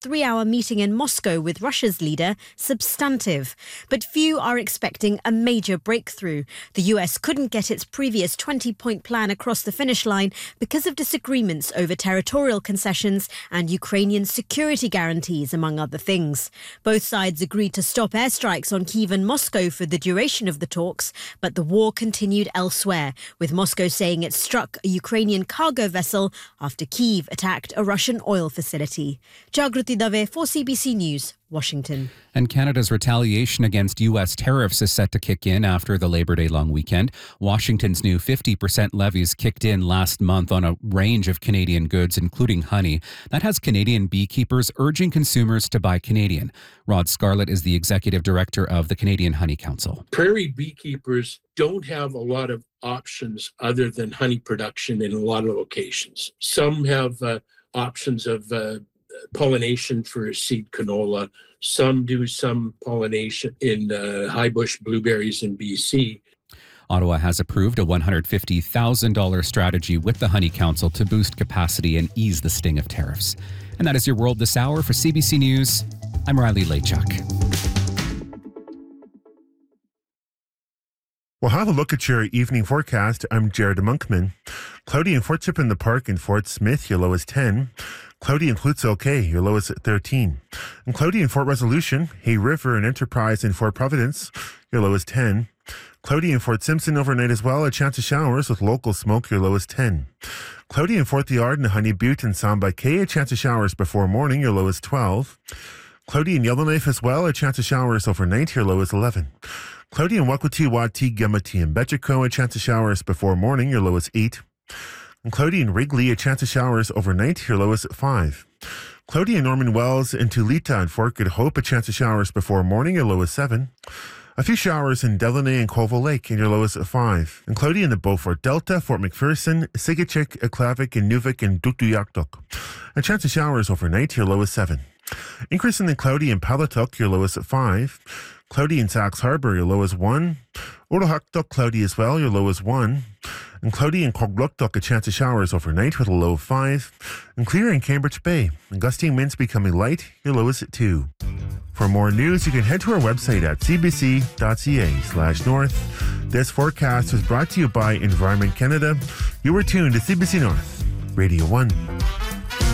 3-hour meeting in Moscow with Russia's leader substantive. But few are expecting a major breakthrough. The US couldn't get its previous 20-point plan across the finish line because of disagreements over territorial concessions and Ukrainian security guarantees, among other things. Both sides agreed to stop airstrikes on Kyiv and Moscow for the duration of the talks, but the war continued elsewhere, with Moscow saying it struck a Ukrainian cargo vessel after Kyiv attacked a Russian oil facility. Jagrati Dave for CBC News, Washington. And Canada's retaliation against U.S. tariffs is set to kick in after the Labor Day long weekend. Washington's new 50% levies kicked in last month on a range of Canadian goods, including honey. That has Canadian beekeepers urging consumers to buy Canadian. Rod Scarlett is the executive director of the Canadian Honey Council. Prairie beekeepers don't have a lot of options other than honey production in a lot of locations. Some have options of pollination for seed canola. Some do some pollination in high bush blueberries in BC. Ottawa has approved a $150,000 strategy with the Honey Council to boost capacity and ease the sting of tariffs. And that is your World This Hour. For CBC News, I'm Riley Lachuk. We'll have a look at your evening forecast. I'm Jared Monkman. Cloudy in Fort Chipman Park and Fort Smith, your low is 10. Cloudy in Clutzel Cay, your low is 13. And cloudy in Fort Resolution, Hay River and Enterprise in Fort Providence, your low is 10. Cloudy in Fort Simpson overnight as well, a chance of showers with local smoke, your low is 10. Cloudy in Fort Liard and Honey Butte and Samba Cay, a chance of showers before morning, your low is 12. Cloudy in Yellowknife as well, a chance of showers overnight, your low is 11. Cloudy in Wakwati, Wati, Gemati, and Betchico, a chance of showers before morning, your low is 8. And cloudy in Wrigley, a chance of showers overnight, your low is 5. Cloudy in Norman Wells and Tulita and Fort Good Hope, a chance of showers before morning, your low is 7. A few showers in Delaney and Colville Lake, and your low is 5. And cloudy in the Beaufort Delta, Fort McPherson, Sigachik, Aklavik, and Nuvik, and Dukduyaktuk. A chance of showers overnight, your low is 7. Increasingly cloudy in Palatuk, your low is 5. Cloudy in Sax Harbor, your low is 1. Otohaktuk, cloudy as well, your low is 1. And cloudy in Kogluktuk, a chance of showers overnight with a low of 5. And clear in Cambridge Bay. And gusting winds becoming light, your low is 2. For more news, you can head to our website at cbc.ca/north. This forecast was brought to you by Environment Canada. You were tuned to CBC North, Radio 1.